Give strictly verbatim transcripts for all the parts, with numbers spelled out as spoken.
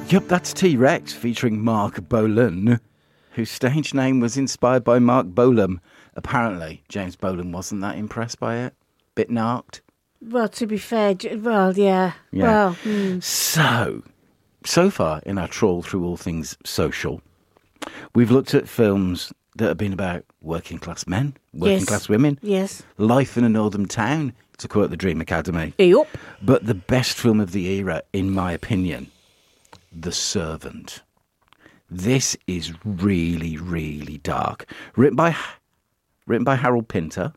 Yup, that's T-Rex featuring Mark Bolan, whose stage name was inspired by Mark Bolan. Apparently, James Bolan wasn't that impressed by it. Bit narked. Well, to be fair, well, yeah. yeah. Well, hmm. So, so far in our trawl through all things social, we've looked at films that have been about working class men, working Yes. class women, Yes. life in a northern town, to quote the Dream Academy. Yup. But the best film of the era, in my opinion, The Servant. This is really, really dark. Written by, written by Harold Pinter.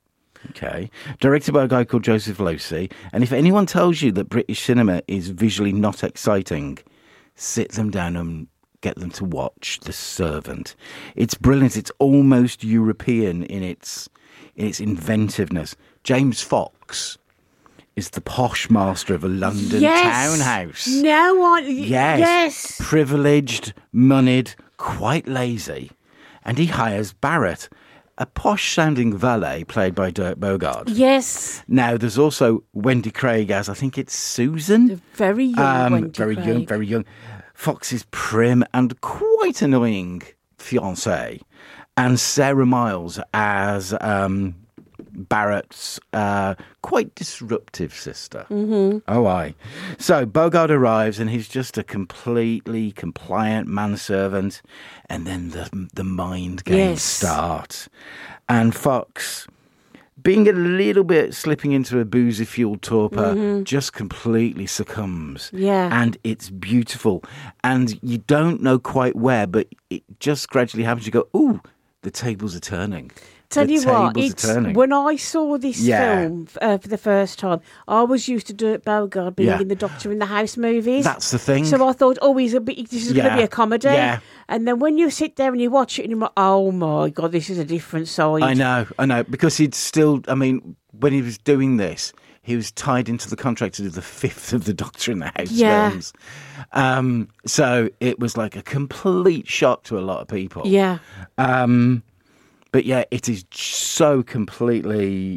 Okay. Directed by a guy called Joseph Losey. And if anyone tells you that British cinema is visually not exciting, sit them down and get them to watch The Servant. It's brilliant. It's almost European in its in its inventiveness. James Fox is the posh master of a London Yes. townhouse. No one. Yes. Yes. Privileged, moneyed, quite lazy. And he hires Barrett, a posh-sounding valet played by Dirk Bogarde. Yes. Now, there's also Wendy Craig as, I think it's Susan. The very young Um, Wendy very Craig. young, very young. Fox's prim and quite annoying fiancée. And Sarah Miles as um, Barrett's uh, quite disruptive sister. Mm-hmm. Oh, aye. So Bogarde arrives and he's just a completely compliant manservant. And then the, the mind games Yes. start. And Fox, being a little bit slipping into a boozy-fueled torpor, Mm-hmm. just completely succumbs. Yeah. And it's beautiful. And you don't know quite where, but it just gradually happens. You go, ooh, the tables are turning. Tell the you what, tables it's, are turning. when I saw this Yeah. film uh, for the first time, I was used to Dirk Bogarde being Yeah. in the Doctor in the House movies. That's the thing. So I thought, oh, he's a bit, this is going Yeah. to be a comedy. Yeah. And then when you sit there and you watch it and you're like, oh my God, this is a different side. I know, I know, because he'd still, I mean, when he was doing this, he was tied into the contract to do the fifth of the Doctor in the House Yeah. films. Um, so it was like a complete shock to a lot of people. Yeah. Um, but yeah, it is so completely,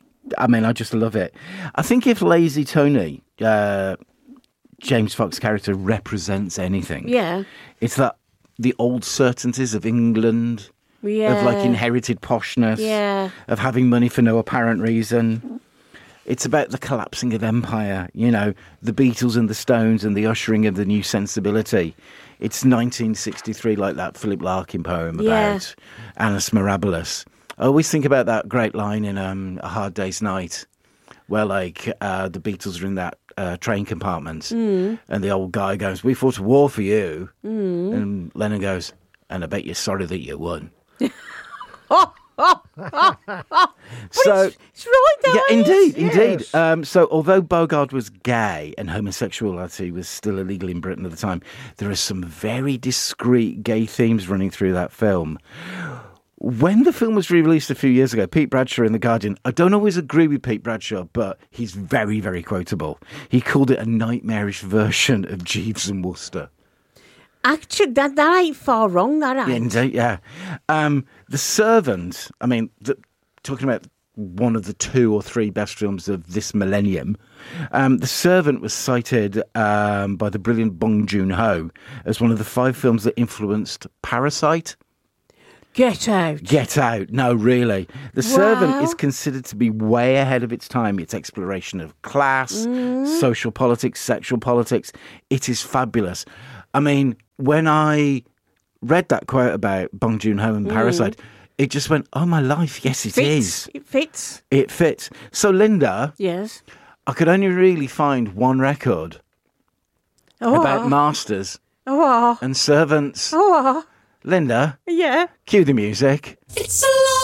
I mean, I just love it. I think if Lazy Tony, uh, James Fox's character, represents anything, Yeah. it's that the old certainties of England, Yeah. of like inherited poshness, Yeah. of having money for no apparent reason. It's about the collapsing of empire, you know, the Beatles and the Stones and the ushering of the new sensibility. It's nineteen sixty-three, like that Philip Larkin poem Yeah. about Annus Mirabilis. I always think about that great line in um, A Hard Day's Night, where like uh, the Beatles are in that uh, train compartment, Mm. and the old guy goes, "We fought a war for you," mm. and Lennon goes, "And I bet you're sorry that you won." Oh, oh, oh, oh. So it's, it's right there. yeah, indeed, yes. indeed. Um, so although Bogarde was gay and homosexuality was still illegal in Britain at the time, there are some very discreet gay themes running through that film. When the film was re-released a few years ago, Pete Bradshaw in The Guardian, I don't always agree with Pete Bradshaw, but he's very, very quotable. He called it a nightmarish version of Jeeves and Wooster. Actually, that, that ain't far wrong, that ain't. Yeah, indeed, yeah. Um, The Servant, I mean, the, talking about one of the two or three best films of this millennium, um, The Servant was cited um, by the brilliant Bong Joon-ho as one of the five films that influenced Parasite. Get out. Get Out. No, really. The Servant Wow. is considered to be way ahead of its time. Its exploration of class, Mm. social politics, sexual politics. It is fabulous. I mean, when I read that quote about Bong Joon-ho and Parasite, it just went, oh, my life, yes, it is. Fits. It fits. It fits. So, Linda, Yes. I could only really find one record Oh, about masters oh, and servants. oh, Linda, yeah. cue the music. It's a